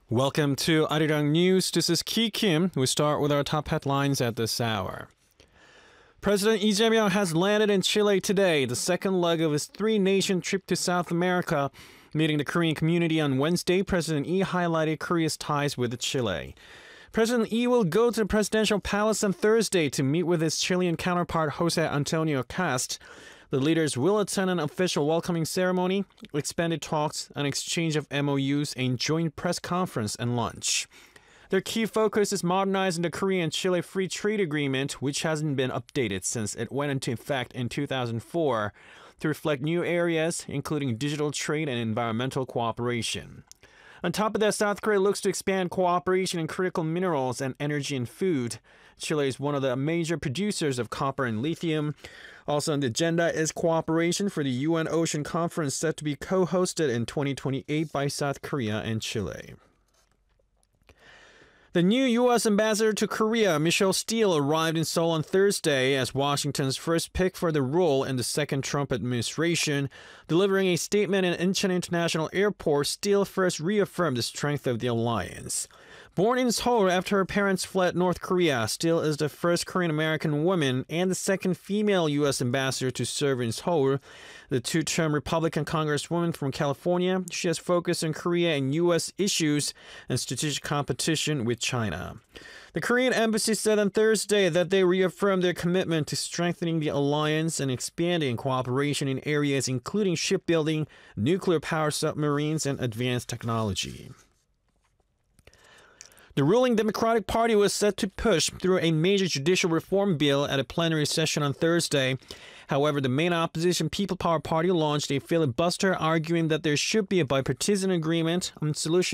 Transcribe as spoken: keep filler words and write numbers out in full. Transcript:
Welcome to Arirang News. This is Ki Kim. We start with our top headlines at this hour. President Lee Jae-myung has landed in Chile today, the second leg of his three-nation trip to South America. Meeting the Korean community on Wednesday, President Lee highlighted Korea's ties with Chile. President Lee will go to the presidential palace on Thursday to meet with his Chilean counterpart Jose Antonio Cast. The leaders will attend an official welcoming ceremony, expanded talks, an exchange of M O Us, a joint press conference, and lunch. Their key focus is modernizing the Korea-Chile Free Trade Agreement, which hasn't been updated since it went into effect in two thousand four, to reflect new areas, including digital trade and environmental cooperation. On top of that, South Korea looks to expand cooperation in critical minerals and energy and food. Chile is one of the major producers of copper and lithium. Also on the agenda is cooperation for the U N Ocean Conference set to be co-hosted in twenty twenty-eight by South Korea and Chile. The new U S ambassador to Korea, Michelle Steele, arrived in Seoul on Thursday as Washington's first pick for the role in the second Trump administration. Delivering a statement in Incheon International Airport, Steele first reaffirmed the strength of the alliance. Born in Seoul after her parents fled North Korea, Steele is the first Korean-American woman and the second female U S ambassador to serve in Seoul. The two-term Republican Congresswoman from California, she has focused on Korea and U S issues and strategic competition with China. The Korean embassy said on Thursday that they reaffirmed their commitment to strengthening the alliance and expanding cooperation in areas including shipbuilding, nuclear power submarines, and advanced technology. The ruling Democratic Party was set to push through a major judicial reform bill at a plenary session on Thursday. However, the main opposition People Power Party launched a filibuster arguing that there should be a bipartisan agreement on solutions